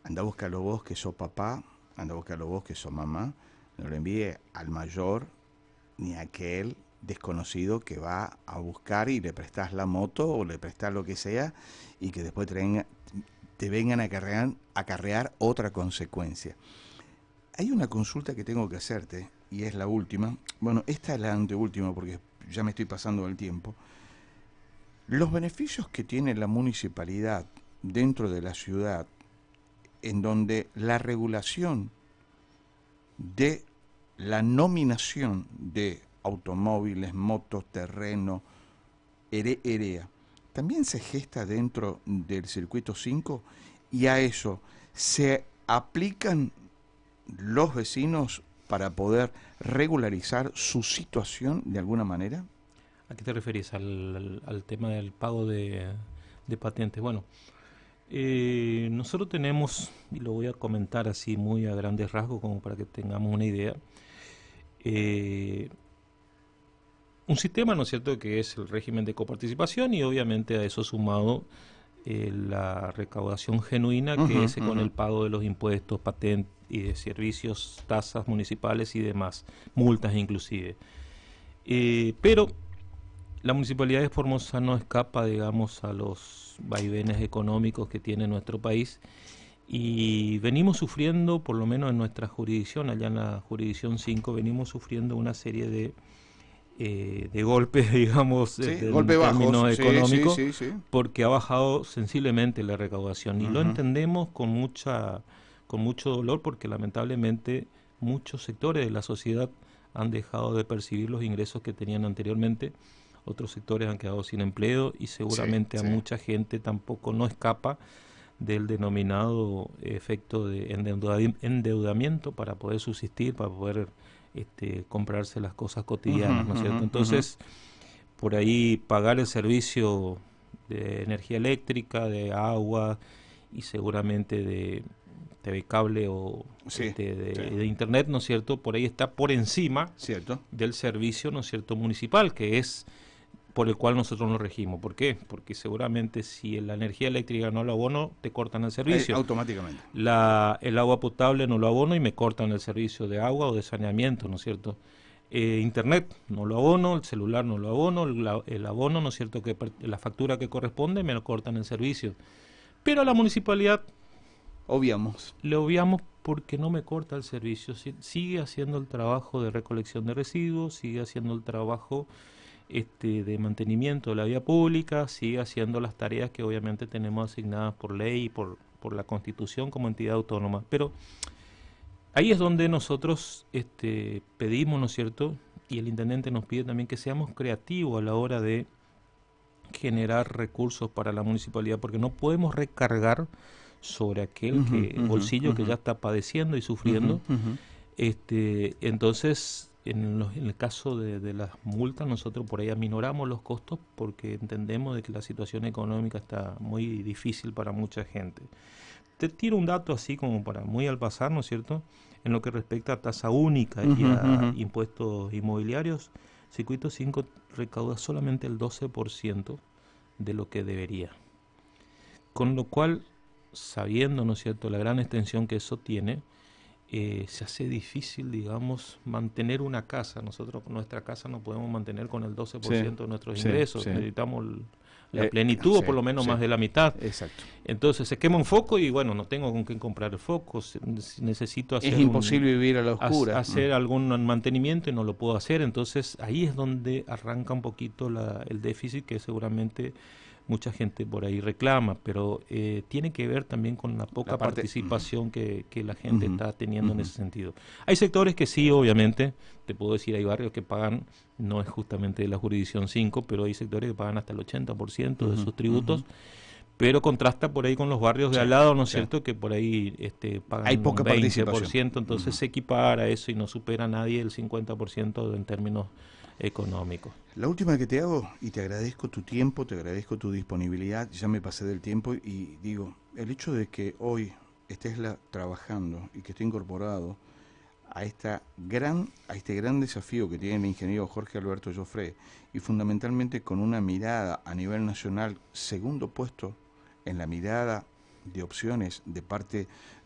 anda a buscarlo vos que sos papá, anda a buscarlo vos que sos mamá, no lo envíe al mayor ni a aquel desconocido que va a buscar y le prestás la moto o le prestás lo que sea y que después te vengan a acarrear otra consecuencia. Hay una consulta que tengo que hacerte y es la última. Bueno, esta es la anteúltima porque ya me estoy pasando del tiempo. Los beneficios que tiene la municipalidad dentro de la ciudad, en donde la regulación de la nominación de automóviles, motos, terreno, EREA, también se gesta dentro del circuito 5 y a eso se aplican los vecinos para poder regularizar su situación de alguna manera. ¿A qué te referís? ¿Al tema del pago de patentes? Bueno, nosotros tenemos, y lo voy a comentar así muy a grandes rasgos como para que tengamos una idea, eh, un sistema, ¿no es cierto?, que es el régimen de coparticipación y obviamente a eso sumado la recaudación genuina que es con el pago de los impuestos, patentes y de servicios, tasas municipales y demás, multas inclusive. Pero la municipalidad de Formosa no escapa, digamos, a los vaivenes económicos que tiene nuestro país y venimos sufriendo, por lo menos en nuestra jurisdicción, allá en la jurisdicción 5, venimos sufriendo una serie de golpes, digamos, Sí, en golpe bajos, términos sí, sí, económicos, sí, sí. porque ha bajado sensiblemente la recaudación y lo entendemos con mucho dolor porque lamentablemente muchos sectores de la sociedad han dejado de percibir los ingresos que tenían anteriormente, otros sectores han quedado sin empleo y Sí, seguramente a sí. mucha gente tampoco no escapa del denominado efecto de endeudamiento para poder subsistir, para poder comprarse las cosas cotidianas, ¿no es cierto? Entonces, por ahí pagar el servicio de energía eléctrica, de agua y seguramente de TV cable o Sí, sí, de internet, ¿no es cierto? Por ahí está por encima cierto. del servicio, ¿no es cierto?, municipal, que es por el cual nosotros nos regimos. ¿Por qué? Porque seguramente si la energía eléctrica no lo abono, te cortan el servicio. Automáticamente. El agua potable no lo abono y me cortan el servicio de agua o de saneamiento, ¿no es cierto? Internet no lo abono, el celular no lo abono, el abono, ¿no es cierto?, que la factura que corresponde me lo cortan el servicio. Pero a la municipalidad Obviamos. le obviamos porque no me corta el servicio, sigue haciendo el trabajo de recolección de residuos, sigue haciendo el trabajo de mantenimiento de la vía pública, sigue haciendo las tareas que obviamente tenemos asignadas por ley y por la Constitución como entidad autónoma. Pero ahí es donde nosotros pedimos, ¿no es cierto? Y el intendente nos pide también que seamos creativos a la hora de generar recursos para la municipalidad, porque no podemos recargar sobre aquel bolsillo que ya está padeciendo y sufriendo. Entonces, en el caso de las multas, nosotros por ahí aminoramos los costos porque entendemos de que la situación económica está muy difícil para mucha gente. Te tiro un dato así como para muy al pasar, ¿no es cierto? En lo que respecta a tasa única y a impuestos inmobiliarios, Circuito 5 recauda solamente el 12% de lo que debería. Con lo cual, sabiendo, ¿no es cierto?, la gran extensión que eso tiene, se hace difícil, digamos, mantener una casa. Nosotros nuestra casa no podemos mantener con el 12% de nuestros ingresos. Sí. Necesitamos la plenitud o por lo menos más de la mitad. Exacto. Entonces se quema un foco y bueno, no tengo con quién comprar el foco. Necesito hacer Es imposible vivir a la oscura. hacer algún mantenimiento y no lo puedo hacer. Entonces ahí es donde arranca un poquito el déficit que seguramente mucha gente por ahí reclama, pero tiene que ver también con la poca participación que la gente está teniendo en ese sentido. Hay sectores que sí, obviamente, te puedo decir, hay barrios que pagan, no es justamente de la jurisdicción 5, pero hay sectores que pagan hasta el 80% de sus tributos, pero contrasta por ahí con los barrios de al lado, ¿no es cierto?, que por ahí pagan hay poca un 20%, participación. entonces se equipara eso y no supera a nadie el 50% en términos económicos. La última que te hago, y te agradezco tu tiempo, te agradezco tu disponibilidad, ya me pasé del tiempo y digo, el hecho de que hoy estés trabajando y que esté incorporado a este gran desafío que tiene el ingeniero Jorge Alberto Joffre y fundamentalmente con una mirada a nivel nacional, segundo puesto en la mirada de opciones de parte